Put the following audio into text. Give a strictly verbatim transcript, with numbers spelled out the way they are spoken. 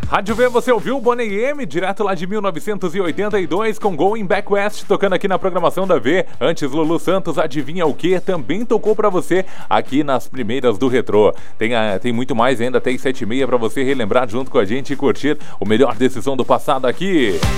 Rádio V, você ouviu Boney M, direto lá de mil novecentos e oitenta e dois, com Going Back West, tocando aqui na programação da V. Antes, Lulu Santos, Adivinha o Que? Também tocou pra você aqui nas primeiras do Retrô. Tem, a, tem muito mais ainda, até às sete e meia pra você relembrar junto com a gente e curtir o melhor desse som do passado aqui.